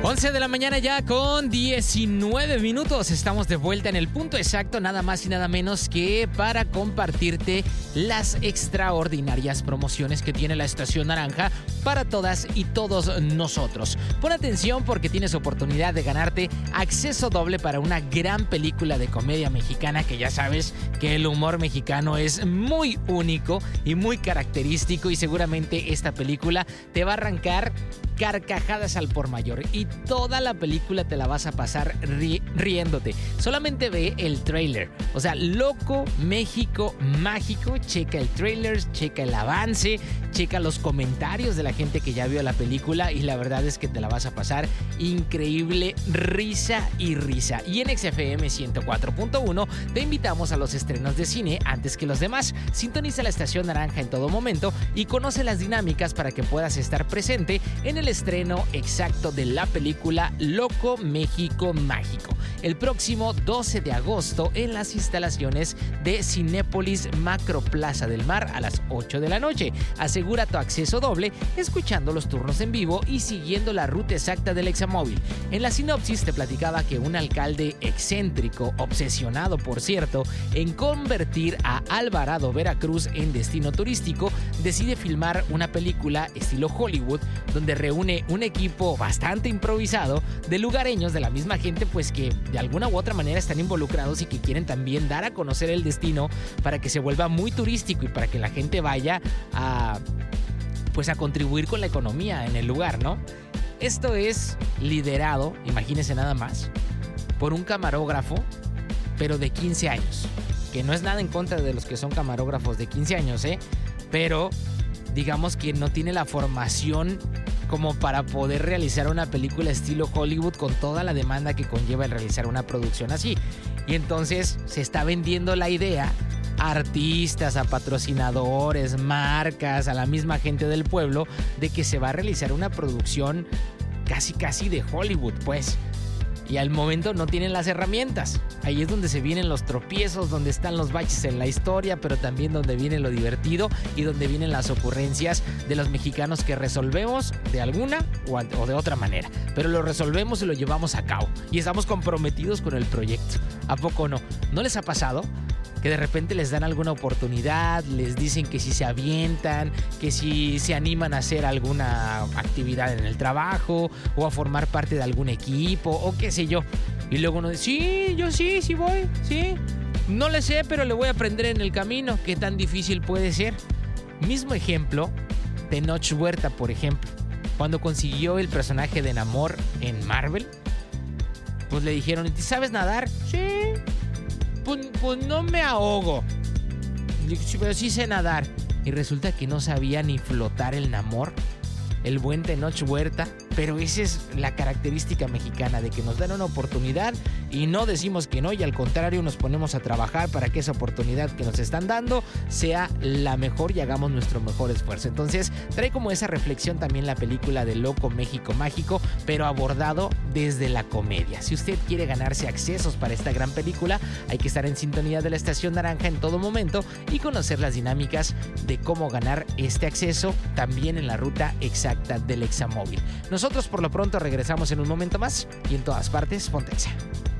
11 de la mañana ya con 19 minutos. Estamos de vuelta en el punto exacto, nada más y nada menos que para compartirte las extraordinarias promociones que tiene la Estación Naranja para todas y todos nosotros. Pon atención porque tienes oportunidad de ganarte acceso doble para una gran película de comedia mexicana que ya sabes que el humor mexicano es muy único y muy característico y seguramente esta película te va a arrancar carcajadas al por mayor y toda la película te la vas a pasar riéndote. Solamente ve el tráiler, o sea, Loco México Mágico. Checa el tráiler, checa el avance, checa los comentarios de la gente que ya vio la película y la verdad es que te la vas a pasar increíble, risa y risa. Y en XFM 104.1 te invitamos a los estrenos de cine antes que los demás. Sintoniza la Estación Naranja en todo momento y conoce las dinámicas para que puedas estar presente en el estreno exacto de la película Loco México Mágico el próximo 12 de agosto en las instalaciones de Cinépolis Macroplaza del Mar a las 8 de la noche. Asegura tu acceso doble escuchando los turnos en vivo y siguiendo la ruta exacta del Examóvil. En la sinopsis te platicaba que un alcalde excéntrico, obsesionado por cierto, en convertir a Alvarado, Veracruz en destino turístico, decide filmar una película estilo Hollywood donde reúne un equipo bastante improvisado de lugareños de la misma gente pues que de alguna u otra manera están involucrados y que quieren también dar a conocer el destino para que se vuelva muy turístico y para que la gente vaya a contribuir con la economía en el lugar, ¿no? Esto es liderado, imagínense nada más, por un camarógrafo, pero de 15 años, que no es nada en contra de los que son camarógrafos de 15 años, pero digamos que no tiene la formación como para poder realizar una película estilo Hollywood con toda la demanda que conlleva el realizar una producción así. Y entonces se está vendiendo la idea a artistas, a patrocinadores, marcas, a la misma gente del pueblo de que se va a realizar una producción casi de Hollywood, pues. Y al momento no tienen las herramientas. Ahí es donde se vienen los tropiezos, donde están los baches en la historia, pero también donde viene lo divertido y donde vienen las ocurrencias de los mexicanos que resolvemos de alguna o de otra manera. Pero lo resolvemos y lo llevamos a cabo. Y estamos comprometidos con el proyecto. ¿A poco no? ¿No les ha pasado? Que de repente les dan alguna oportunidad, les dicen que si se avientan, que si se animan a hacer alguna actividad en el trabajo o a formar parte de algún equipo o qué sé yo. Y luego uno dice, sí, yo sí voy, sí. No le sé, pero le voy a aprender en el camino. ¿Qué tan difícil puede ser? Mismo ejemplo, Tenoch Huerta, por ejemplo. Cuando consiguió el personaje de Namor en Marvel, pues le dijeron, ¿sabes nadar? Sí. Pues no me ahogo. Pero sí sé nadar. Y resulta que no sabía ni flotar el Namor, el buen Tenoch Huerta. Pero esa es la característica mexicana, de que nos dan una oportunidad y no decimos que no, y al contrario nos ponemos a trabajar para que esa oportunidad que nos están dando sea la mejor y hagamos nuestro mejor esfuerzo. Entonces trae como esa reflexión también la película de Loco México Mágico, pero abordado desde la comedia. Si usted quiere ganarse accesos para esta gran película, hay que estar en sintonía de la Estación Naranja en todo momento y conocer las dinámicas de cómo ganar este acceso también en la ruta exacta del Examóvil. Nosotros por lo pronto regresamos en un momento más y en todas partes, ponte Exa.